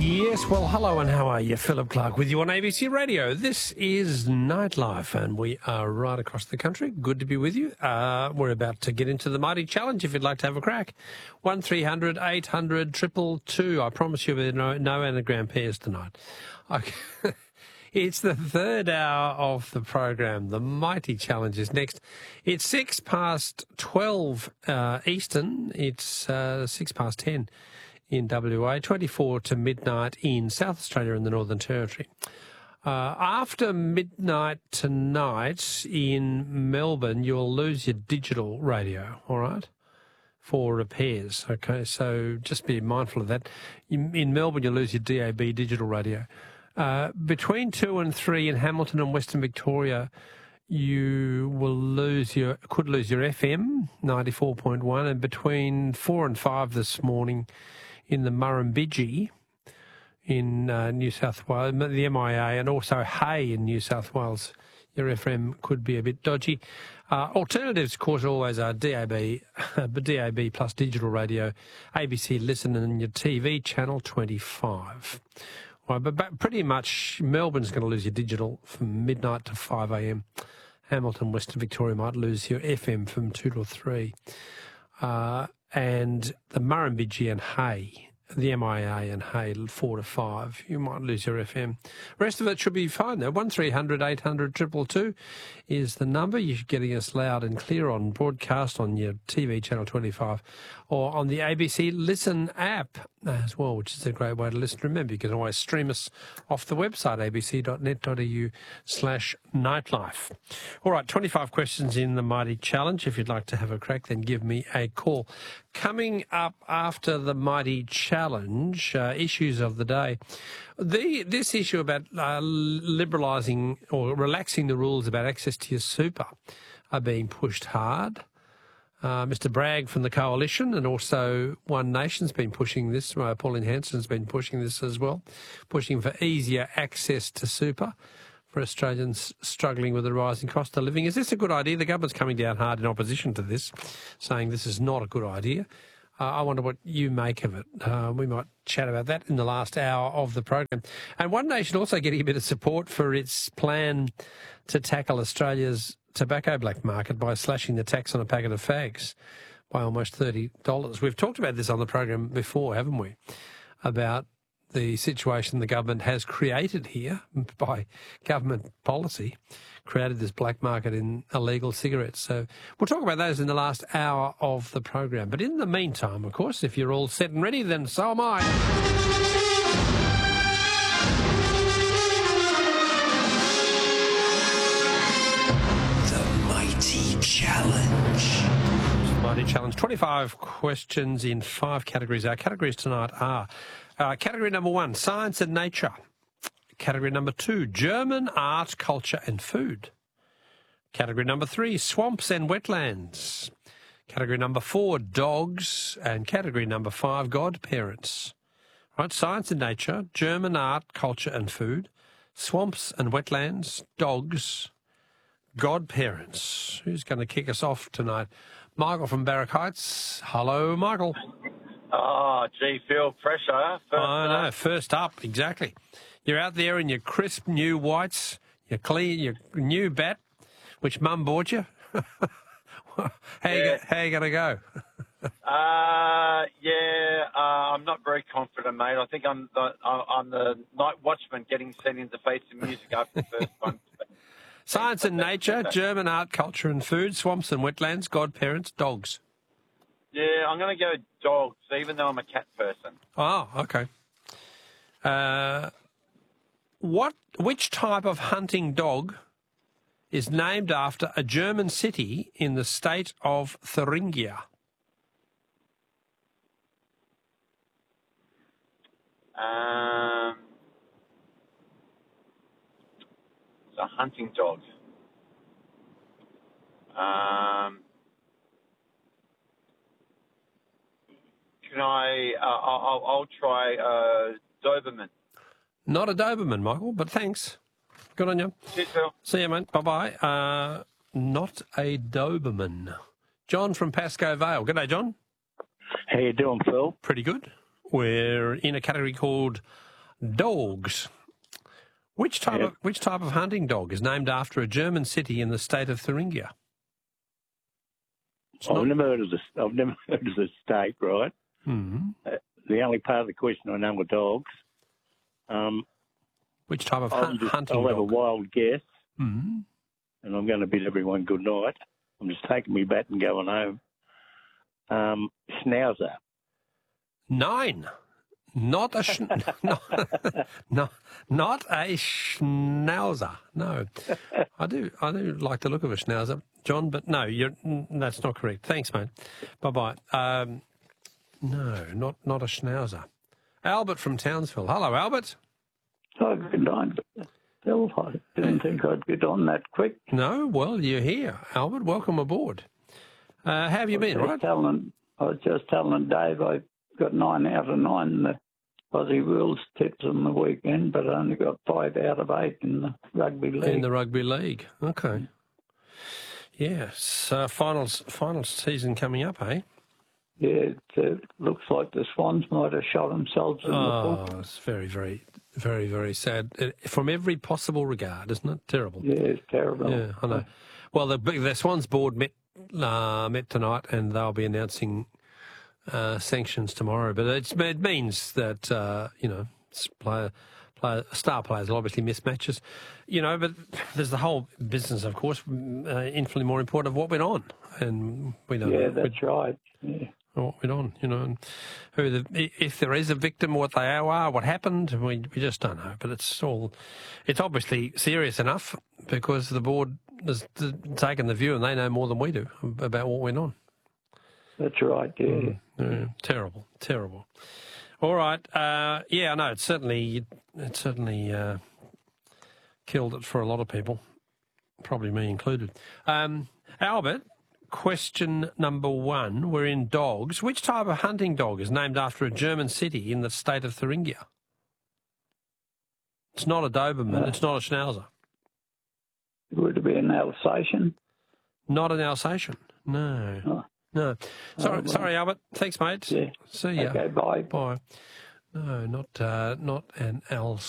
Yes, well, hello and how are you? Philip Clark with you on ABC Radio. This is Nightlife and we are right across the country. Good to be with you. We're about to get into the Mighty Challenge if you'd like to have a crack. 1300 800 222. I promise you there are no anagram pairs tonight. Okay. It's the third hour of the program. The Mighty Challenge is next. It's 12 Eastern. It's 10 in WA, 24 to midnight in South Australia and the Northern Territory. After midnight tonight in Melbourne, you'll lose your digital radio, all right, for repairs. Okay, so just be mindful of that. In Melbourne, you'll lose your DAB digital radio. Between 2 and 3 in Hamilton and Western Victoria, you could lose your FM 94.1, and between 4 and 5 this morning in the Murrumbidgee in New South Wales, the MIA, and also Hay in New South Wales, your FM could be a bit dodgy. Alternatives, of course, always are DAB, DAB plus digital radio, ABC Listen, and your TV channel 25. Well, but pretty much Melbourne's going to lose your digital from midnight to 5 a.m. Hamilton, Western Victoria might lose your FM from 2 to 3. And the Murrumbidgee and Hay, the MIA and Hay, 4 to 5, you might lose your FM. Rest of it should be fine though. 1300 800 222 is the number. You're getting us loud and clear on broadcast on your TV channel 25 or on the ABC Listen app as well, which is a great way to listen. Remember, you can always stream us off the website, abc.net.au/nightlife. All right, 25 questions in the Mighty Challenge. If you'd like to have a crack, then give me a call. Coming up after the Mighty Challenge, issues of the day. This issue about liberalising or relaxing the rules about access to your super are being pushed hard. Mr Bragg from the Coalition and also One Nation's been pushing this. Pauline Hanson's been pushing this as well, pushing for easier access to super for Australians struggling with the rising cost of living. Is this a good idea? The government's coming down hard in opposition to this, saying this is not a good idea. I wonder what you make of it. We might chat about that in the last hour of the program. And One Nation also getting a bit of support for its plan to tackle Australia's tobacco black market by slashing the tax on a packet of fags by almost $30. We've talked about this on the program before, haven't we? About the situation the government has created here by government policy, created this black market in illegal cigarettes. So we'll talk about those in the last hour of the program. But in the meantime, of course, if you're all set and ready, then so am I. Challenge. Mighty Challenge. 25 questions in 5 categories. Our categories tonight are category number 1, science and nature. Category number 2, German art, culture and food. Category number 3, swamps and wetlands. Category number 4, dogs. And category number 5, godparents. Right, science and nature, German art, culture and food, swamps and wetlands, dogs, godparents. Who's going to kick us off tonight? Michael from Barrack Heights. Hello, Michael. Oh, gee, Phil, pressure. I know, first up, exactly. You're out there in your crisp new whites, your clean, your new bat, which Mum bought you. How you going to go? I'm not very confident, mate. I think I'm the night watchman getting sent in to face the music after the first one. Science and nature, German art, culture and food, swamps and wetlands, godparents, dogs. Yeah, I'm going to go dogs, even though I'm a cat person. Oh, okay. Which type of hunting dog is named after a German city in the state of Thuringia? It's a hunting dog. Can I? I'll try Doberman. Not a Doberman, Michael, but thanks. Good on you. Cheers, Phil. See you, mate. Bye-bye. Not a Doberman. John from Pascoe Vale. G'day, John. How you doing, Phil? Pretty good. We're in a category called Dogs. Which type of hunting dog is named after a German city in the state of Thuringia? I've never heard of the state, right? Mm-hmm. The only part of the question I know are dogs. Which type of hunting I'll have a dog? wild guess, Mm-hmm. and I'm going to bid everyone good night. I'm just taking me bat and going home. Schnauzer. 9. Not a not a schnauzer. No, I do like the look of a schnauzer, John. But no, that's not correct. Thanks, mate. Bye bye. No, not a schnauzer. Albert from Townsville. Hello, Albert. Oh, good night, Bill. I didn't think I'd get on that quick. No, well, you're here, Albert. Welcome aboard. How have you been? Right? I was just telling Dave I got 9 out of 9 in the Aussie Rules tips on the weekend, but I only got 5 out of 8 in the rugby league. In the rugby league, okay. Yes, finals season coming up, eh? Yeah, it looks like the Swans might have shot themselves in the foot. Oh, it's very, very, very, very sad. From every possible regard, isn't it? Terrible. Yeah, it's terrible. Yeah, I know. Well, the Swans board met tonight, and they'll be announcing sanctions tomorrow. But it means that star players will obviously miss matches, But there's the whole business, of course, infinitely more important of what went on, and we don't. Yeah, that's right. Yeah. What went on, and if there is a victim, what they are, what happened, we just don't know. But it's obviously serious enough because the board has taken the view and they know more than we do about what went on. That's right, yeah. Terrible. All right, I know it certainly killed it for a lot of people, probably me included. Albert. Question number 1, we're in dogs. Which type of hunting dog is named after a German city in the state of Thuringia? It's not a Doberman, it's not a Schnauzer. Would it be an Alsatian? Not an Alsatian, no. Oh. No. Sorry, Albert. Thanks, mate. Yeah. See ya. Okay, bye. Bye. No, not an Alsatian.